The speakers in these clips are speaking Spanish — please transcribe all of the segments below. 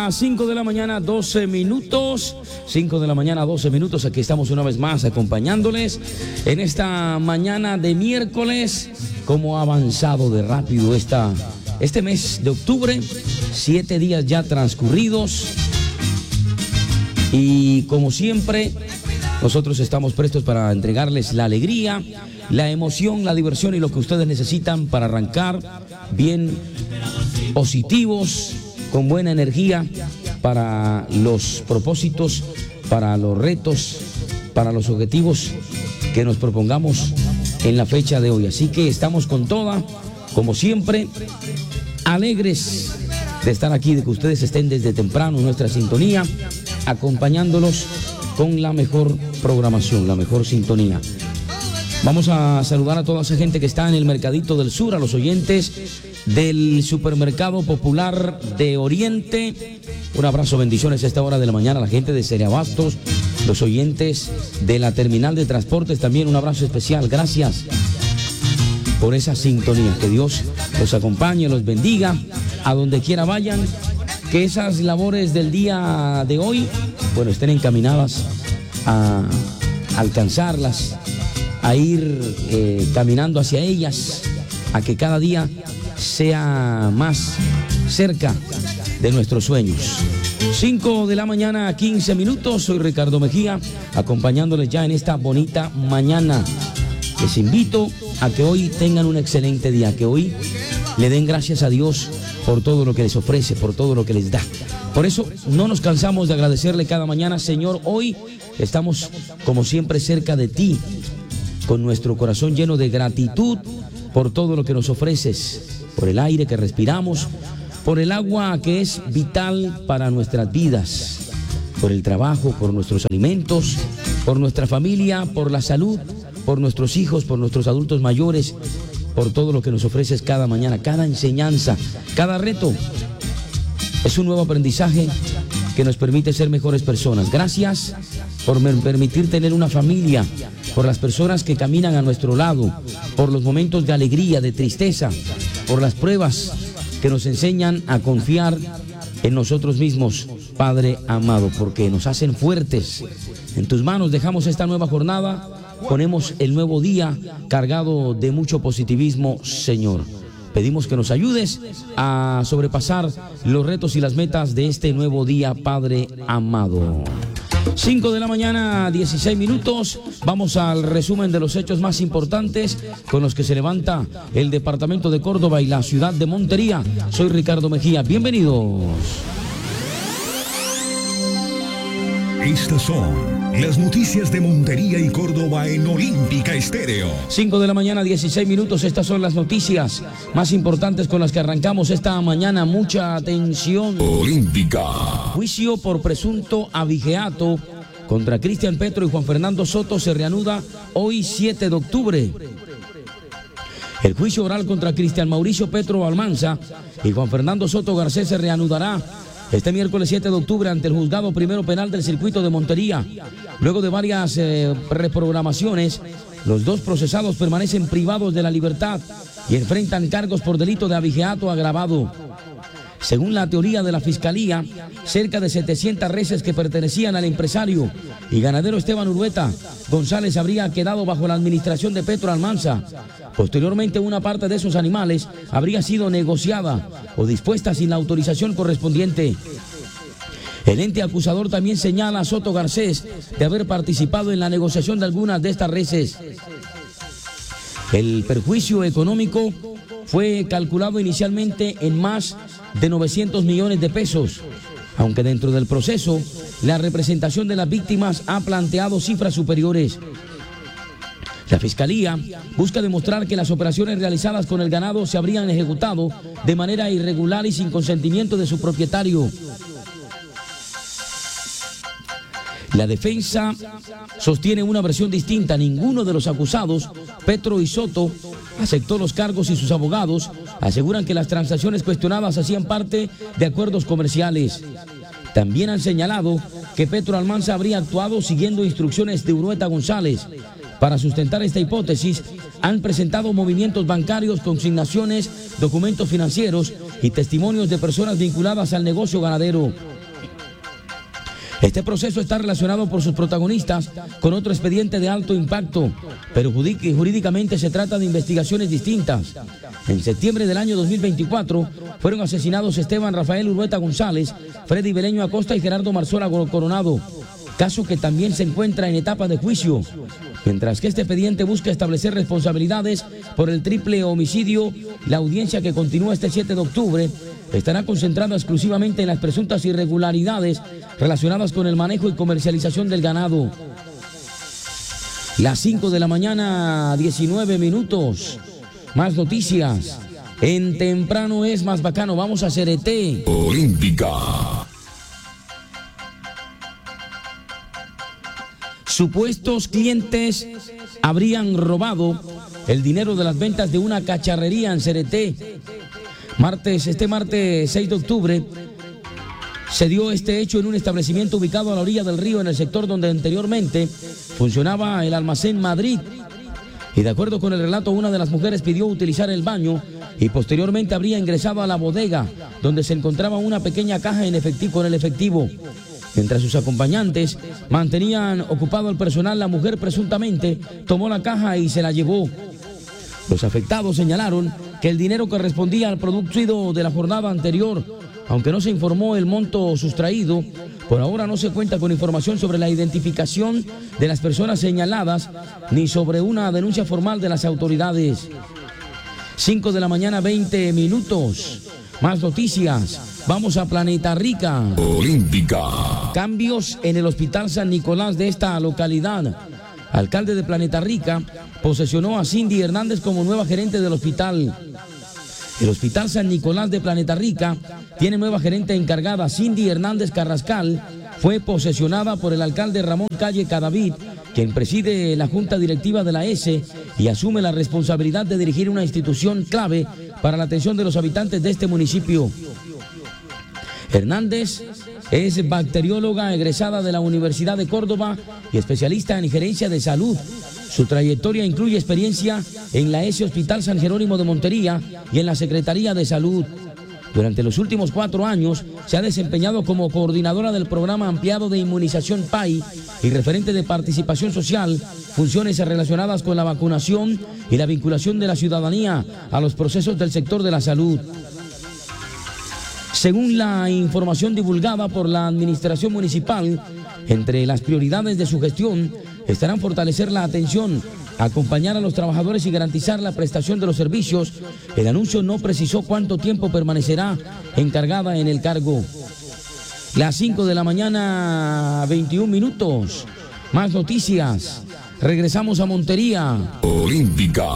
las 5 de la mañana, 12 minutos. 5 de la mañana, 12 minutos. Aquí estamos una vez más acompañándoles en esta mañana de miércoles. Cómo ha avanzado de rápido este mes de octubre. 7 días ya transcurridos. Y como siempre, nosotros estamos prestos para entregarles la alegría, la emoción, la diversión y lo que ustedes necesitan para arrancar bien positivos, con buena energía para los propósitos, para los retos, para los objetivos que nos propongamos en la fecha de hoy. Así que estamos con toda, como siempre, alegres de estar aquí, de que ustedes estén desde temprano en nuestra sintonía, acompañándolos con la mejor programación, la mejor sintonía. Vamos a saludar a toda esa gente que está en el Mercadito del Sur, a los oyentes del Supermercado Popular de Oriente. Un abrazo, bendiciones a esta hora de la mañana a la gente de Cereabastos, los oyentes de la Terminal de Transportes también, un abrazo especial. Gracias por esa sintonía. Que Dios los acompañe, los bendiga, a donde quiera vayan. Que esas labores del día de hoy, bueno, estén encaminadas a alcanzarlas, a ir caminando hacia ellas, a que cada día sea más cerca de nuestros sueños. 5 de la mañana, 15 minutos. Soy Ricardo Mejía, acompañándoles ya en esta bonita mañana. Les invito a que hoy tengan un excelente día, que hoy le den gracias a Dios por todo lo que les ofrece, por todo lo que les da. Por eso no nos cansamos de agradecerle cada mañana. Señor, hoy estamos como siempre cerca de ti, con nuestro corazón lleno de gratitud por todo lo que nos ofreces, por el aire que respiramos, por el agua que es vital para nuestras vidas, por el trabajo, por nuestros alimentos, por nuestra familia, por la salud, por nuestros hijos, por nuestros adultos mayores, por todo lo que nos ofreces cada mañana, cada enseñanza, cada reto. Es un nuevo aprendizaje que nos permite ser mejores personas. Gracias por permitir tener una familia, por las personas que caminan a nuestro lado, por los momentos de alegría, de tristeza, por las pruebas que nos enseñan a confiar en nosotros mismos, Padre amado, porque nos hacen fuertes. En tus manos dejamos esta nueva jornada, ponemos el nuevo día cargado de mucho positivismo, Señor. Pedimos que nos ayudes a sobrepasar los retos y las metas de este nuevo día, Padre amado. 5 de la mañana, 16 minutos. Vamos al resumen de los hechos más importantes con los que se levanta el departamento de Córdoba y la ciudad de Montería. Soy Ricardo Mejía. Bienvenidos. Estas son las noticias de Montería y Córdoba en Olímpica Estéreo. 5 de la mañana, 16 minutos. Estas son las noticias más importantes con las que arrancamos esta mañana. Mucha atención. Olímpica. Juicio por presunto abigeato contra Cristian Petro y Juan Fernando Soto se reanuda hoy 7 de octubre. El juicio oral contra Cristian Mauricio Petro Almanza y Juan Fernando Soto Garcés se reanudará este miércoles 7 de octubre ante el Juzgado Primero Penal del Circuito de Montería. Luego de varias reprogramaciones, los dos procesados permanecen privados de la libertad y enfrentan cargos por delito de abigeato agravado. Según la teoría de la Fiscalía, cerca de 700 reses que pertenecían al empresario y ganadero Esteban Urueta González habría quedado bajo la administración de Petro Almanza. Posteriormente, una parte de esos animales habría sido negociada o dispuesta sin la autorización correspondiente. El ente acusador también señala a Soto Garcés de haber participado en la negociación de algunas de estas reses. El perjuicio económico fue calculado inicialmente en más de 900 millones de pesos, aunque dentro del proceso la representación de las víctimas ha planteado cifras superiores. La Fiscalía busca demostrar que las operaciones realizadas con el ganado se habrían ejecutado de manera irregular y sin consentimiento de su propietario. La defensa sostiene una versión distinta. Ninguno de los acusados, Petro y Soto, aceptó los cargos y sus abogados aseguran que las transacciones cuestionadas hacían parte de acuerdos comerciales. También han señalado que Petro Almanza habría actuado siguiendo instrucciones de Urueta González. Para sustentar esta hipótesis, han presentado movimientos bancarios, consignaciones, documentos financieros y testimonios de personas vinculadas al negocio ganadero. Este proceso está relacionado por sus protagonistas con otro expediente de alto impacto, pero jurídicamente se trata de investigaciones distintas. En septiembre del año 2024 fueron asesinados Esteban Rafael Urrueta González, Freddy Beleño Acosta y Gerardo Marzola Coronado, caso que también se encuentra en etapa de juicio, mientras que este expediente busca establecer responsabilidades por el triple homicidio. La audiencia, que continúa este 7 de octubre, estará concentrada exclusivamente en las presuntas irregularidades relacionadas con el manejo y comercialización del ganado. Las 5 de la mañana, 19 minutos. Más noticias. En Temprano es más bacano. Vamos a CRT. Olímpica. Supuestos clientes habrían robado el dinero de las ventas de una cacharrería en CRT. Este martes 6 de octubre se dio este hecho en un establecimiento ubicado a la orilla del río, en el sector donde anteriormente funcionaba el Almacén Madrid. Y de acuerdo con el relato, una de las mujeres pidió utilizar el baño y posteriormente habría ingresado a la bodega, donde se encontraba una pequeña caja con el efectivo. Mientras sus acompañantes mantenían ocupado al personal, la mujer presuntamente tomó la caja y se la llevó. Los afectados señalaron que el dinero correspondía al producto de la jornada anterior, aunque no se informó el monto sustraído. Por ahora no se cuenta con información sobre la identificación de las personas señaladas ni sobre una denuncia formal de las autoridades. 5 de la mañana, 20 minutos. Más noticias. Vamos a Planeta Rica. Olímpica. Cambios en el Hospital San Nicolás de esta localidad. Alcalde de Planeta Rica posesionó a Cindy Hernández como nueva gerente del hospital. El Hospital San Nicolás de Planeta Rica tiene nueva gerente encargada. Cindy Hernández Carrascal fue posesionada por el alcalde Ramón Calle Cadavid, quien preside la junta directiva de la ESE y asume la responsabilidad de dirigir una institución clave para la atención de los habitantes de este municipio. Hernández es bacterióloga egresada de la Universidad de Córdoba y especialista en gerencia de salud. Su trayectoria incluye experiencia en la ESE Hospital San Jerónimo de Montería y en la Secretaría de Salud. Durante los últimos 4 años se ha desempeñado como coordinadora del programa ampliado de inmunización PAI y referente de participación social, funciones relacionadas con la vacunación y la vinculación de la ciudadanía a los procesos del sector de la salud. Según la información divulgada por la administración municipal, entre las prioridades de su gestión estarán fortalecer la atención, acompañar a los trabajadores y garantizar la prestación de los servicios. El anuncio no precisó cuánto tiempo permanecerá encargada en el cargo. Las 5 de la mañana, 21 minutos. Más noticias. Regresamos a Montería. Olímpica.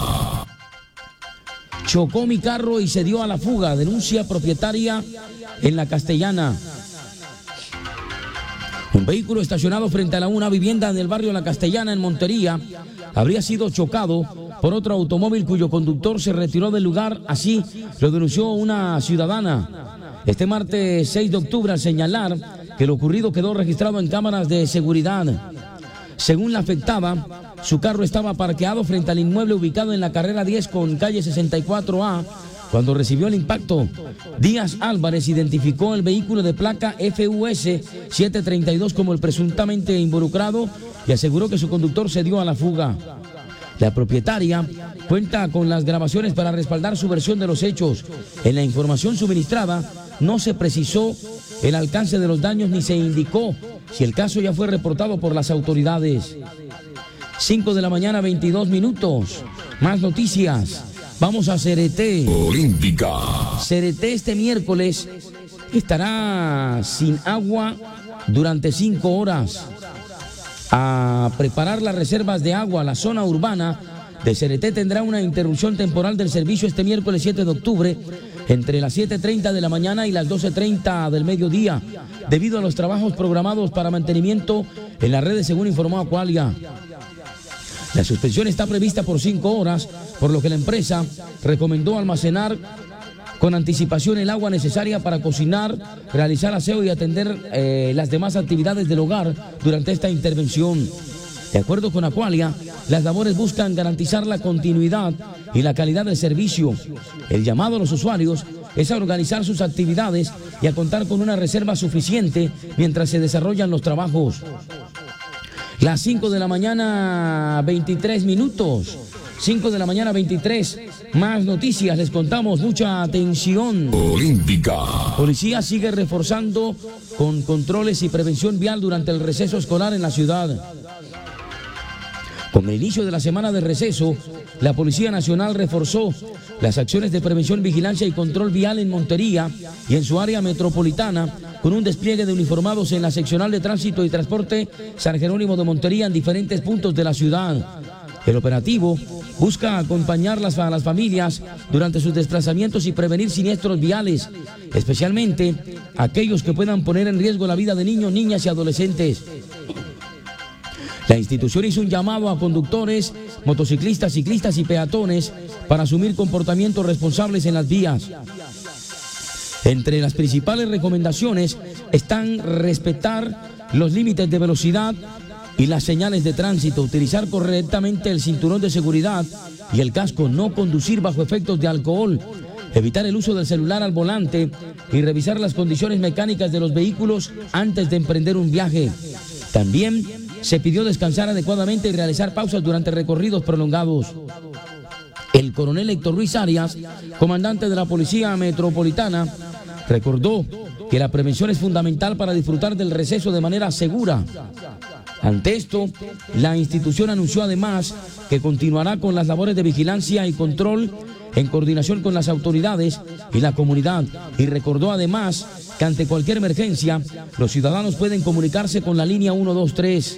Chocó mi carro y se dio a la fuga. Denuncia propietaria en La Castellana. Un vehículo estacionado frente a una vivienda del barrio La Castellana en Montería habría sido chocado por otro automóvil cuyo conductor se retiró del lugar. Así lo denunció una ciudadana este martes 6 de octubre al señalar que lo ocurrido quedó registrado en cámaras de seguridad. Según la afectada, su carro estaba parqueado frente al inmueble ubicado en la carrera 10 con calle 64A. Cuando recibió el impacto, Díaz Álvarez identificó el vehículo de placa FUS 732 como el presuntamente involucrado y aseguró que su conductor se dio a la fuga. La propietaria cuenta con las grabaciones para respaldar su versión de los hechos. En la información suministrada no se precisó el alcance de los daños ni se indicó si el caso ya fue reportado por las autoridades. 5 de la mañana, 22 minutos. Más noticias. Vamos a CRT. Olímpica. CRT este miércoles estará sin agua durante 5 horas. A preparar las reservas de agua, la zona urbana de CRT tendrá una interrupción temporal del servicio este miércoles 7 de octubre entre las 7:30 de la mañana y las 12:30 del mediodía, debido a los trabajos programados para mantenimiento en las redes, según informó Aqualia. La suspensión está prevista por 5 horas, por lo que la empresa recomendó almacenar con anticipación el agua necesaria para cocinar, realizar aseo y atender las demás actividades del hogar durante esta intervención. De acuerdo con Aqualia, las labores buscan garantizar la continuidad y la calidad del servicio. El llamado a los usuarios es a organizar sus actividades y a contar con una reserva suficiente mientras se desarrollan los trabajos. Las 5 de la mañana, 23 minutos. 5 de la mañana, 23. Más noticias, les contamos, mucha atención. Olímpica. Policía sigue reforzando con controles y prevención vial durante el receso escolar en la ciudad. Con el inicio de la semana de receso, la Policía Nacional reforzó las acciones de prevención, vigilancia y control vial en Montería y en su área metropolitana, con un despliegue de uniformados en la seccional de tránsito y transporte San Jerónimo de Montería en diferentes puntos de la ciudad. El operativo busca acompañar a las familias durante sus desplazamientos y prevenir siniestros viales, especialmente aquellos que puedan poner en riesgo la vida de niños, niñas y adolescentes. La institución hizo un llamado a conductores, motociclistas, ciclistas y peatones para asumir comportamientos responsables en las vías. Entre las principales recomendaciones están respetar los límites de velocidad y las señales de tránsito, utilizar correctamente el cinturón de seguridad y el casco, no conducir bajo efectos de alcohol, evitar el uso del celular al volante y revisar las condiciones mecánicas de los vehículos antes de emprender un viaje. También se pidió descansar adecuadamente y realizar pausas durante recorridos prolongados. El coronel Héctor Luis Arias, comandante de la Policía Metropolitana, recordó que la prevención es fundamental para disfrutar del receso de manera segura. Ante esto, la institución anunció además que continuará con las labores de vigilancia y control en coordinación con las autoridades y la comunidad, y recordó además que ante cualquier emergencia, los ciudadanos pueden comunicarse con la línea 123.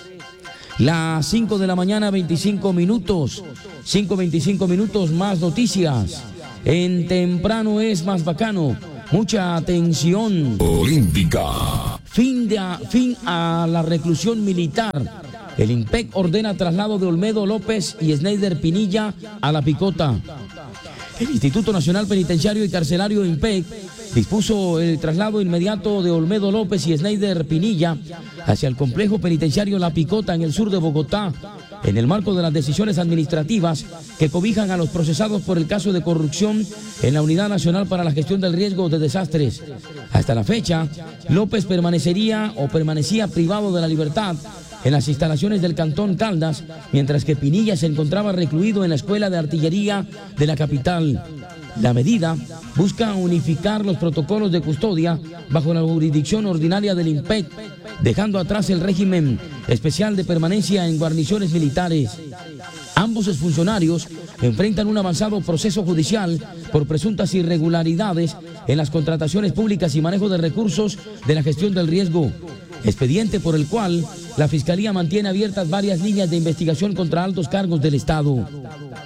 Las 5 de la mañana, 25 minutos. 5:25 minutos, más noticias. En Temprano es más bacano. Mucha atención. Olímpica. Fin a la reclusión militar. El IMPEC ordena traslado de Olmedo López y Snyder Pinilla a La Picota. El Instituto Nacional Penitenciario y Carcelario IMPEC dispuso el traslado inmediato de Olmedo López y Snyder Pinilla hacia el complejo penitenciario La Picota en el sur de Bogotá, en el marco de las decisiones administrativas que cobijan a los procesados por el caso de corrupción en la Unidad Nacional para la Gestión del Riesgo de Desastres. Hasta la fecha, López permanecía privado de la libertad en las instalaciones del Cantón Caldas, mientras que Pinilla se encontraba recluido en la Escuela de Artillería de la capital. La medida busca unificar los protocolos de custodia bajo la jurisdicción ordinaria del IMPEC, dejando atrás el régimen especial de permanencia en guarniciones militares. Ambos exfuncionarios enfrentan un avanzado proceso judicial por presuntas irregularidades en las contrataciones públicas y manejo de recursos de la gestión del riesgo, expediente por el cual la Fiscalía mantiene abiertas varias líneas de investigación contra altos cargos del Estado.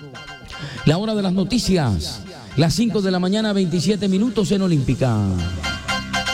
La hora de las noticias, las 5 de la mañana, 27 minutos en Olímpica.